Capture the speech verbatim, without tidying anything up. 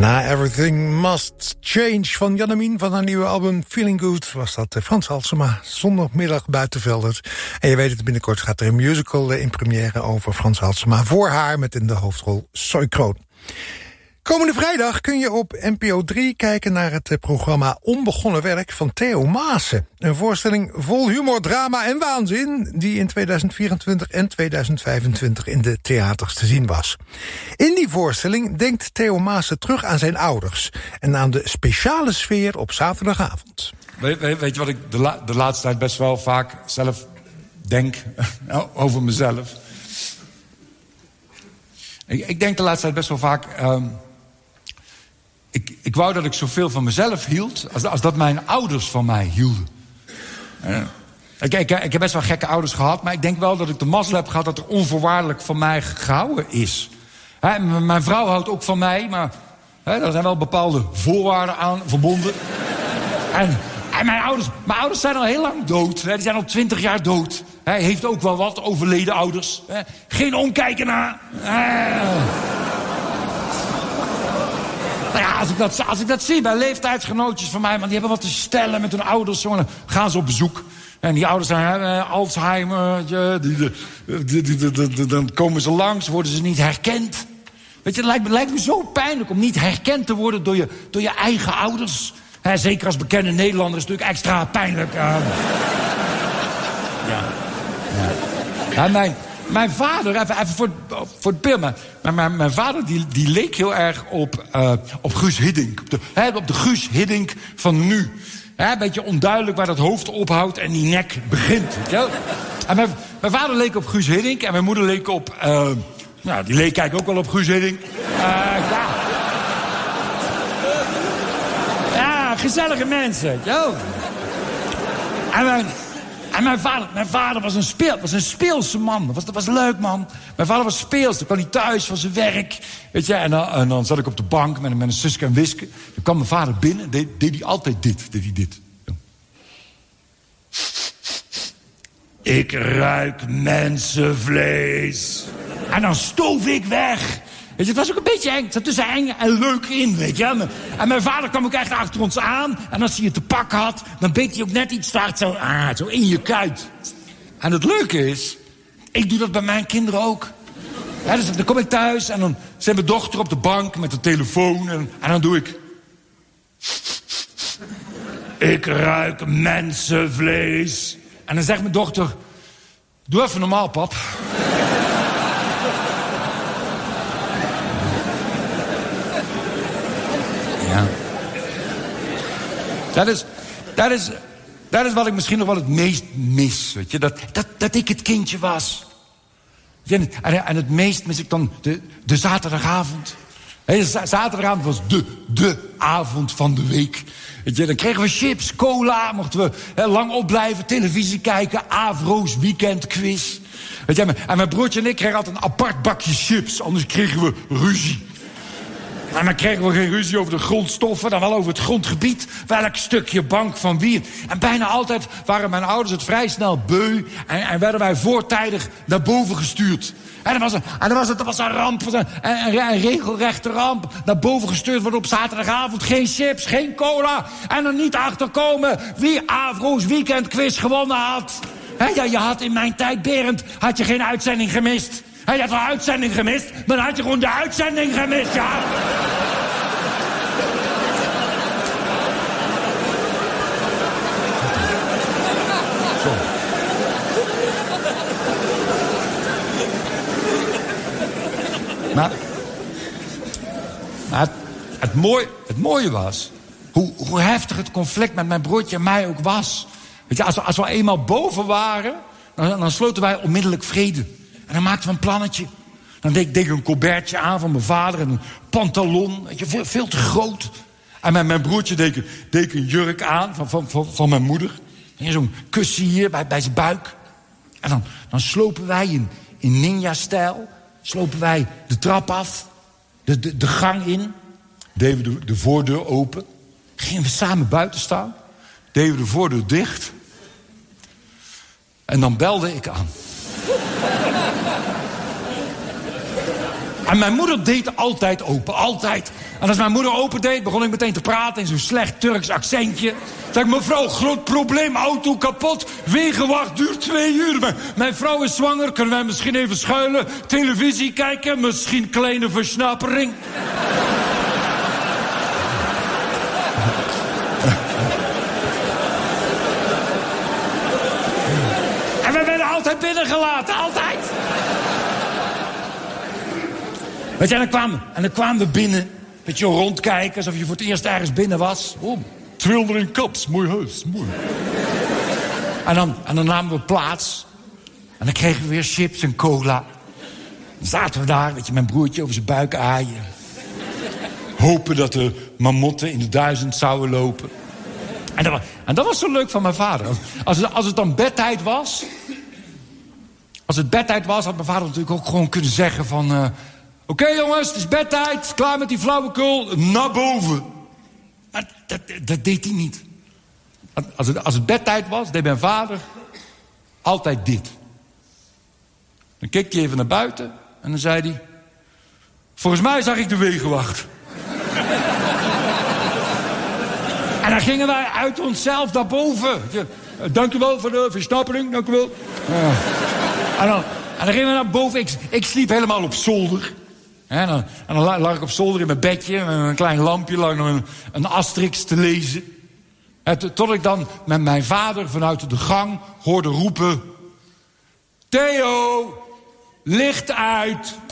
Daarna Everything Must Change van Jannemien van haar nieuwe album Feeling Good was dat Frans Halsema, zondagmiddag buitenvelders. En je weet het, binnenkort gaat er een musical in première over Frans Halsema voor haar met in de hoofdrol Soy Kroon. Komende vrijdag kun je op N P O drie kijken naar het programma Onbegonnen Werk van Theo Maassen. Een voorstelling vol humor, drama en waanzin die in tweeduizend vierentwintig en tweeduizend vijfentwintig in de theaters te zien was. In die voorstelling denkt Theo Maassen terug aan zijn ouders en aan de speciale sfeer op zaterdagavond. Weet, weet, weet je wat ik de, la, de laatste tijd best wel vaak zelf denk over mezelf? Ik, ik denk de laatste tijd best wel vaak... Um, Ik, ik wou dat ik zoveel van mezelf hield als, als dat mijn ouders van mij hielden. Uh, ik, ik, ik heb best wel gekke ouders gehad, maar ik denk wel dat ik de mazzel heb gehad dat er onvoorwaardelijk van mij gehouden is. He, m- mijn vrouw houdt ook van mij, maar he, daar zijn wel bepaalde voorwaarden aan verbonden. en, en mijn ouders, mijn ouders zijn al heel lang dood. He, die zijn al twintig jaar dood. Hij heeft ook wel wat overleden ouders. He, geen omkijken naar. Uh, Nou ja, als ik, dat, als ik dat zie bij leeftijdsgenootjes van mij... want die hebben wat te stellen met hun ouders, jongen, dan gaan ze op bezoek. En die ouders zijn uh, Alzheimer, die, die, die, die, die, die, dan komen ze langs, worden ze niet herkend. Weet je, het lijkt, het lijkt me zo pijnlijk om niet herkend te worden door je, door je eigen ouders. He, zeker als bekende Nederlander is het natuurlijk extra pijnlijk. Uh. Ja. ja. ja mijn... Mijn vader, even, even voor, voor het beeld, maar mijn, mijn vader die, die leek heel erg op, uh, op Guus Hiddink. Op de, hè, op de Guus Hiddink van nu. Hè, een beetje onduidelijk waar dat hoofd ophoudt en die nek begint. Weet je wel? En mijn, mijn vader leek op Guus Hiddink en mijn moeder leek op... Uh, nou, die leek eigenlijk ook wel op Guus Hiddink. Uh, ja. ja, gezellige mensen. Weet je wel? En mijn... En mijn vader, mijn vader was, een speel, was een speelse man. Dat was, dat was leuk, man. Mijn vader was speels. Dan kwam hij thuis van zijn werk. Weet je, en dan, en dan zat ik op de bank met, met een Suske en Wiske. Dan kwam mijn vader binnen. Deed, deed hij altijd dit. Deed hij dit. Ik ruik mensenvlees. En dan stoof ik weg. Weet je, het was ook een beetje eng. Het zat tussen eng en leuk in, weet je. En mijn vader kwam ook echt achter ons aan. En als hij het te pak had, dan beet hij ook net iets te hard zo, ah, zo in je kuit. En het leuke is, ik doe dat bij mijn kinderen ook. Ja, dus dan kom ik thuis en dan zit mijn dochter op de bank met de telefoon. En, en dan doe ik... Ik ruik mensenvlees. En dan zegt mijn dochter... Doe even normaal, pap. Ja. Dat is, dat, is, dat is wat ik misschien nog wel het meest mis. Weet je? Dat, dat, dat ik het kindje was. En, en het meest mis ik dan de, de zaterdagavond. He, zaterdagavond was de, de avond van de week. Weet je? Dan kregen we chips, cola, mochten we he, lang opblijven, televisie kijken, Avro's weekendquiz. Weet je? En mijn broertje en ik kregen altijd een apart bakje chips, anders kregen we ruzie. En dan kregen we geen ruzie over de grondstoffen, dan wel over het grondgebied. Welk stukje bank van wie. En bijna altijd waren mijn ouders het vrij snel beu. En, en werden wij voortijdig naar boven gestuurd. En dan was, een, en dan was het dat was een ramp, een, een, een regelrechte ramp. Naar boven gestuurd worden op zaterdagavond. Geen chips, geen cola. En dan niet achterkomen wie Avro's weekendquiz gewonnen had. He, ja, je had in mijn tijd, Berend, had je geen uitzending gemist. Hij had wel een uitzending gemist, maar dan had je gewoon de uitzending gemist, ja. Zo. Maar, maar het, het, mooie, het mooie was, hoe, hoe heftig het conflict met mijn broertje en mij ook was. Weet je, als we, als we eenmaal boven waren, dan, dan sloten wij onmiddellijk vrede. En dan maakten we een plannetje. Dan deed, deed ik een colbertje aan van mijn vader en een pantalon. Weet je, veel, veel te groot. En mijn, mijn broertje deed, deed ik een jurk aan van, van, van, van mijn moeder. En zo'n kussen hier bij, bij zijn buik. En dan, dan slopen wij in, in ninja-stijl. Slopen wij de trap af. De, de, de gang in. Deden we de, de voordeur open. Gingen we samen buiten staan. Deden we de voordeur dicht. En dan belde ik aan. En mijn moeder deed altijd open, altijd. En als mijn moeder open deed, begon ik meteen te praten in zo'n slecht Turks accentje. Zeg ik, mevrouw, groot probleem, auto kapot, wegenwacht duurt twee uur. Mijn, mijn vrouw is zwanger, kunnen wij misschien even schuilen, televisie kijken, misschien kleine versnappering. En we werden altijd binnengelaten, altijd. Weet je, en dan kwamen, en dan kwamen we binnen. Weet je, rondkijken, alsof je voor het eerst ergens binnen was. Oh, Twildering Kaps, mooi huis, mooi. En dan, en dan namen we plaats. En dan kregen we weer chips en cola. Dan zaten we daar, weet je, mijn broertje over zijn buik aaien. Hopen dat de mammotten in de duizend zouden lopen. En dat, was, en dat was zo leuk van mijn vader. Als het, als het dan bedtijd was... Als het bedtijd was, had mijn vader natuurlijk ook gewoon kunnen zeggen van... Uh, Oké okay, jongens, het is bedtijd, klaar met die flauwekul, naar boven. Maar dat, dat deed hij niet. Als het, als het bedtijd was, deed mijn vader altijd dit. Dan keek hij even naar buiten en dan zei hij... Volgens mij zag ik de wegenwacht. En dan gingen wij uit onszelf naar boven. Dank u wel voor de versnappering, dank u wel. Ja. En, dan, en dan gingen we naar boven. Ik, ik sliep helemaal op zolder. En dan, en dan lag ik op zolder in mijn bedje... met een klein lampje, lag nog een, een Asterix te lezen. En tot ik dan met mijn vader vanuit de gang hoorde roepen... Theo, licht uit.